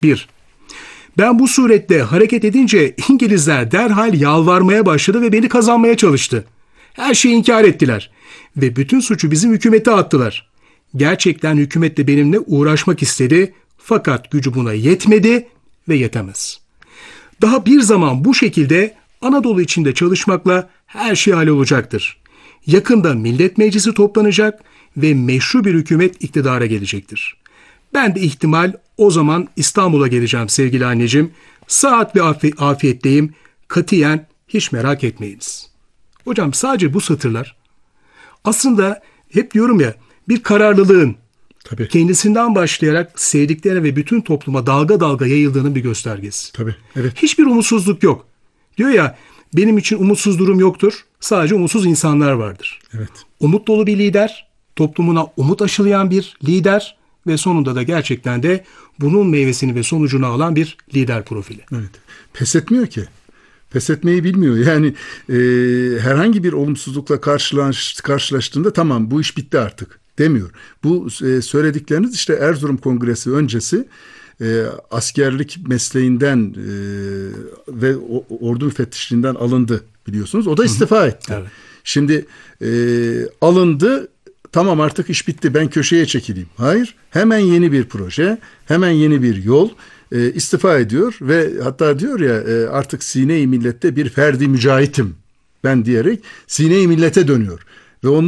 1. Ben bu surette hareket edince İngilizler derhal yalvarmaya başladı ve beni kazanmaya çalıştı. Her şeyi inkar ettiler ve bütün suçu bizim hükümete attılar. Gerçekten hükümet de benimle uğraşmak istedi fakat gücü buna yetmedi ve yetemez. Daha bir zaman bu şekilde Anadolu içinde çalışmakla her şey hallolacaktır. Yakında Millet Meclisi toplanacak ve meşru bir hükümet iktidara gelecektir. Ben de ihtimal o zaman İstanbul'a geleceğim sevgili anneciğim. Sıhhat ve afiyetteyim. Katiyen hiç merak etmeyiniz. Hocam sadece bu satırlar aslında hep diyorum ya bir kararlılığın Tabii. kendisinden başlayarak sevdiklerine ve bütün topluma dalga dalga yayıldığının bir göstergesi. Tabii. Evet. Hiçbir umutsuzluk yok. Diyor ya benim için umutsuz durum yoktur. Sadece umutsuz insanlar vardır. Evet. Umut dolu bir lider, toplumuna umut aşılayan bir lider ve sonunda da gerçekten de bunun meyvesini ve sonucunu alan bir lider profili. Evet. Pes etmiyor ki. Pes etmeyi bilmiyor. Yani herhangi bir olumsuzlukla karşılaştığında tamam bu iş bitti artık demiyor. Bu söyledikleriniz işte Erzurum Kongresi öncesi askerlik mesleğinden ve ordu müfettişliğinden alındı biliyorsunuz. O da istifa etti. Evet. Şimdi alındı. Tamam artık iş bitti ben köşeye çekileyim. Hayır, hemen yeni bir proje, hemen yeni bir yol, istifa ediyor ve hatta diyor ya artık sine-i millette bir ferdi mücahitim ben diyerek sine-i millete dönüyor. Ve onun